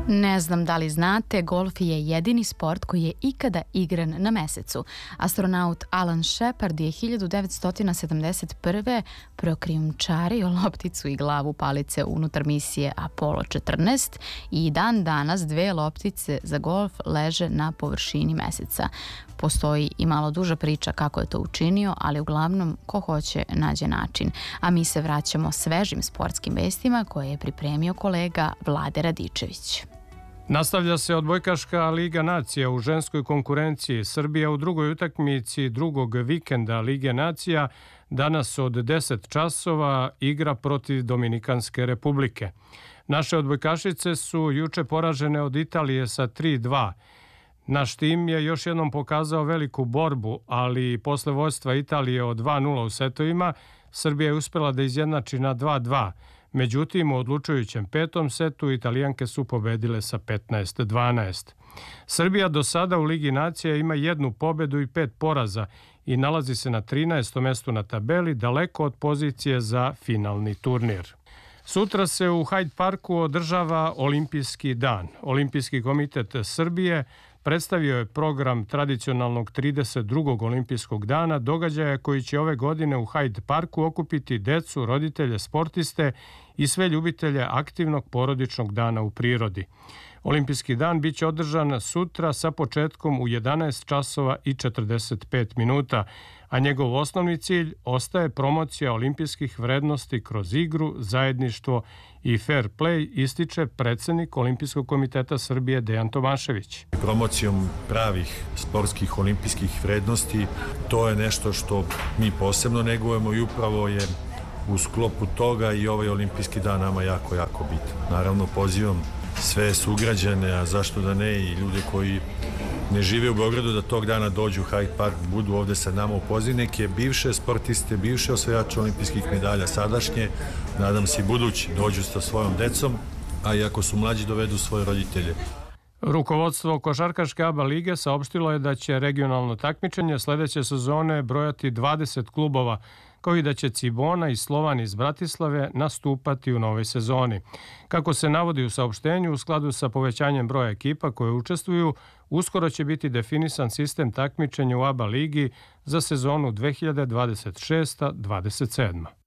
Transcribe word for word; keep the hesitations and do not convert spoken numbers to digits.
Ne znam da li znate, golf je jedini sport koji je ikada igran na mesecu. Astronaut Alan Shepard je hiljadu devetsto sedamdeset prve prokrijumčario lopticu i glavu palice unutar misije Apollo četrnaest i dan danas dve loptice za golf leže na površini meseca. Postoji i malo duža priča kako je to učinio, ali uglavnom ko hoće nađe način. A mi se vraćamo svežim sportskim vestima koje je pripremio kolega Vlade Radičević. Nastavlja se odbojkaška Liga nacija u ženskoj konkurenciji. Srbija u drugoj utakmici drugog vikenda Lige nacija danas od deset časova igra protiv Dominikanske republike. Naše odbojkašice su juče poražene od Italije sa tri dva. Naš tim je još jednom pokazao veliku borbu, ali posle vođstva Italije od dva nula u setovima, Srbija je uspela da izjednači na dva dva. Međutim, u odlučujućem petom setu Italijanke su pobedile sa petnaest dvanaest. Srbija do sada u Ligi nacija ima jednu pobedu i pet poraza i nalazi se na trinaestom mestu na tabeli, daleko od pozicije za finalni turnir. Sutra se u Hyde Parku održava Olimpijski dan. Olimpijski komitet Srbije predstavio je program tradicionalnog trideset drugog olimpijskog dana, događaja koji će ove godine u Hyde Parku okupiti decu, roditelje, sportiste i sve ljubitelje aktivnog porodičnog dana u prirodi. Olimpijski dan biće održan sutra sa početkom u jedanaest časova i četrdeset pet minuta, a njegov osnovni cilj ostaje promocija olimpijskih vrednosti kroz igru, zajedništvo i fair play, ističe predsednik Olimpijskog komiteta Srbije Dejan Tomašević. Promocijom pravih sportskih olimpijskih vrednosti, to je nešto što mi posebno negujemo i upravo je u sklopu toga i ovaj olimpijski dan nama jako, jako bitan. Naravno, pozivam sve sugrađane, a zašto da ne i ljude koji ne žive u Beogradu da tog dana dođu u Hyde Park, budu ovde sa nama u Pozivnike, bivše sportiste, bivše osvajače olimpijskih medalja, sadašnje, nadam se i budući, dođu sa svojom decom, a i ako su mlađi dovedu svoje roditelje. Rukovodstvo košarkaške A B A lige saopštilo je da će regionalno takmičenje sledeće sezone brojati dvadeset klubova, kao i da će Cibona i Slovan iz Bratislave nastupati u novoj sezoni. Kako se navodi u saopštenju, u skladu sa povećanjem broja ekipa koje učestvuju, uskoro će biti definisan sistem takmičenja u A B A ligi za sezonu dve hiljade dvadeset šesta dvadeset sedma.